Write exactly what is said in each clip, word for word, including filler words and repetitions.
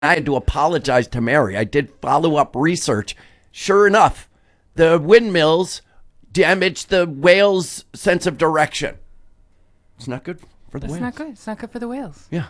I had to apologize to Mary. I did follow-up research. Sure enough, the windmills damaged the whale's sense of direction. It's not good for the It's whales. not good. It's not good for the whales. Yeah.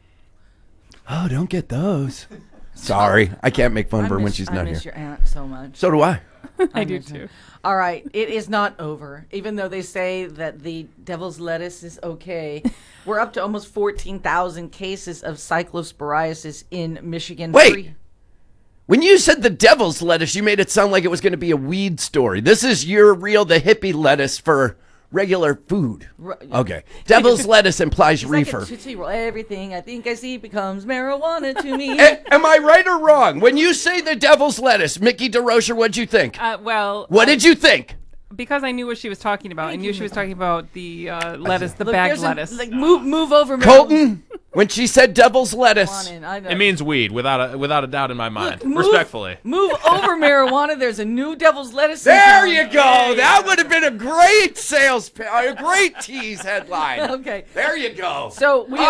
Oh, don't get those. Sorry, I can't make fun I of her miss, when she's I not miss here. your aunt so much. So do I. I do miss her. too. All right, it is not over. Even though they say that the devil's lettuce is okay, we're up to almost fourteen thousand cases of cyclosporiasis in Michigan. Wait. Free- When you said the devil's lettuce, you made it sound like it was going to be a weed story. This is your real, the hippie lettuce for regular food. Ru- Okay. Devil's lettuce implies It's like reefer. a Tootsie Roll. Everything I think I see becomes marijuana to me. A- am I right or wrong? When you say the devil's lettuce, Mickey DeRocher, what'd you think? Uh, well, What did you think? because I knew what she was talking about. I knew she was talking about the uh, lettuce, the Look, bag there's a- lettuce. like move, move over, marijuana. Colton, when she said devil's lettuce. Come on in, I know. It means weed, without a without a doubt in my mind. Move- Respectfully. Move over marijuana. There's a new devil's lettuce. in There town. you go. That would have been a great sales, pa- a great tease headline. Okay. There you go. So we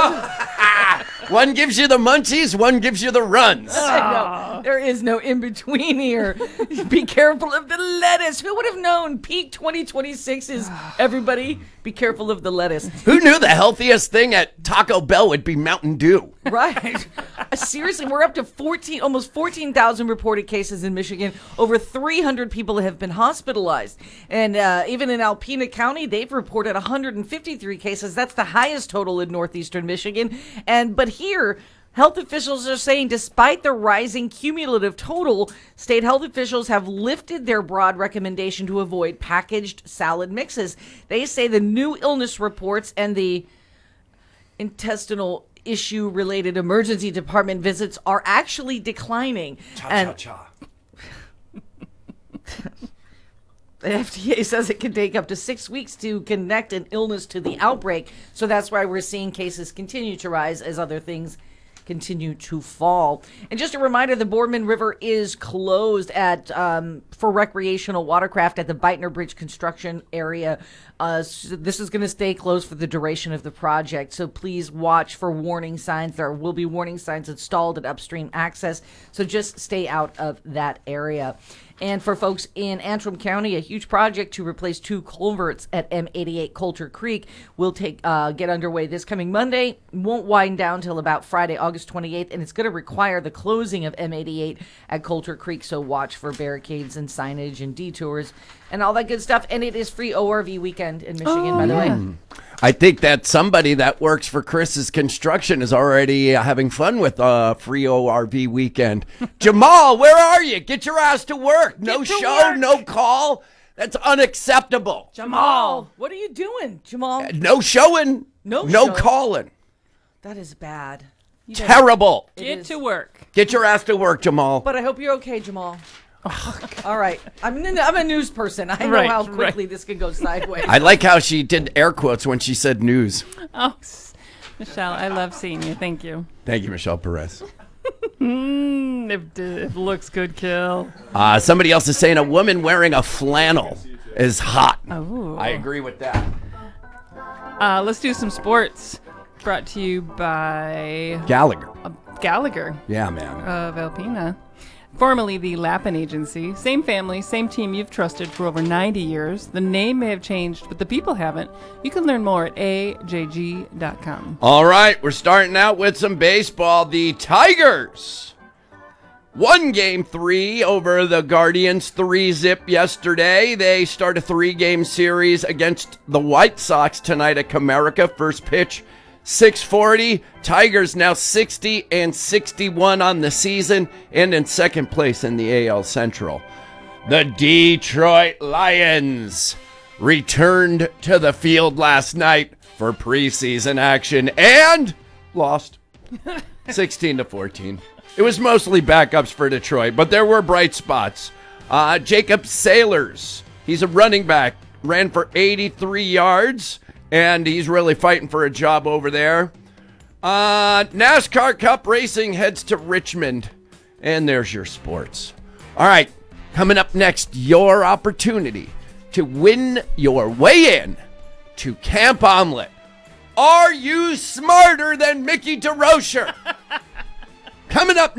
One gives you the munchies, one gives you the runs. I know. There is no in between here. Be careful of the lettuce. Who would have known peak twenty twenty-six is everybody be careful of the lettuce. Who knew the healthiest thing at Taco Bell would be Mountain Dew? Right. Uh, Seriously, we're up to fourteen, almost fourteen thousand reported cases in Michigan. Over three hundred people have been hospitalized. And uh, even in Alpena County, they've reported one hundred fifty-three cases. That's the highest total in northeastern Michigan. And but here, health officials are saying despite the rising cumulative total, state health officials have lifted their broad recommendation to avoid packaged salad mixes. They say the new illness reports and the intestinal issue related emergency department visits are actually declining. And Cha. the F D A says it can take up to six weeks to connect an illness to the outbreak. So that's why we're seeing cases continue to rise as other things continue to fall. And just a reminder, the Boardman River is closed at um, for recreational watercraft at the Beitner Bridge construction area. Uh, so this is going to stay closed for the duration of the project. So please watch for warning signs. There will be warning signs installed at upstream access. So just stay out of that area. And for folks in Antrim County, a huge project to replace two culverts at M eighty-eight Coulter Creek will take uh, get underway this coming Monday. Won't wind down till about Friday, August twenty-eighth, and it's going to require the closing of M eighty-eight at Coulter Creek. So watch for barricades and signage and detours and all that good stuff. And it is free O R V weekend in Michigan, by the way. I think that somebody that works for Chris's construction is already uh, having fun with a uh, free O R V weekend. Jamal, where are you? Get your ass to work. No Get to show, work. no call. That's unacceptable. Jamal, what are you doing, Jamal? No showing, No no show. calling. That is bad. Terrible. It Get is. to work. Get your ass to work, Jamal. But I hope you're okay, Jamal. All right. I'm, an, I'm a news person. I know Right, how right. quickly this can go sideways. I like how she did air quotes when she said news. Oh, s- Michelle, I love seeing you. Thank you. Thank you, Michelle Perez. Mm, if, if looks good, kill. Uh, somebody else is saying a woman wearing a flannel is hot. Oh. I agree with that. Uh, let's do some sports. Brought to you by Gallagher. uh, Gallagher Yeah, man. of Alpena. Formerly the Lappin Agency. Same family, same team you've trusted for over ninety years. The name may have changed, but the people haven't. You can learn more at A J G dot com. All right, we're starting out with some baseball. The Tigers won game three over the Guardians, three zip yesterday. They start a three-game series against the White Sox tonight at Comerica. First pitch, six forty. Tigers now sixty and sixty-one on the season and in second place in the A L Central. The Detroit Lions returned to the field last night for preseason action and lost sixteen to fourteen. It was mostly backups for Detroit, but there were bright spots. Uh, Jacob Sailors, he's a running back, ran for eighty-three yards, and he's really fighting for a job over there. Uh, NASCAR Cup Racing heads to Richmond, and there's your sports. All right, coming up next, your opportunity to win your way in to Camp Omelet. Are you smarter than Mickey DeRocher? Coming up